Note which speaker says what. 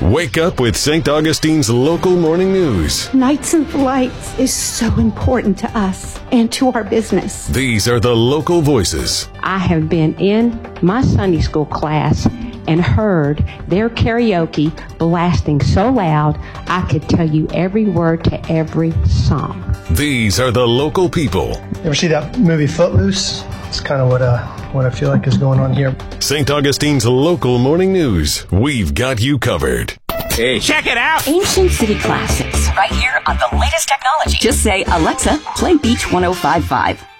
Speaker 1: Wake up with St. Augustine's local morning news.
Speaker 2: Nights and Lights is so important to us and to our business.
Speaker 1: These are the local voices.
Speaker 3: I have been in my Sunday school class and heard their karaoke blasting so loud I could tell you every word to every song.
Speaker 1: These are the local people.
Speaker 4: You ever see that movie Footloose? It's kind of what I feel like is going on here.
Speaker 1: St. Augustine's local morning news. We've got you covered.
Speaker 5: Hey, check it out!
Speaker 6: Ancient City Classics.
Speaker 7: Right here on the latest technology.
Speaker 6: Just say, Alexa, play Beach 105.5.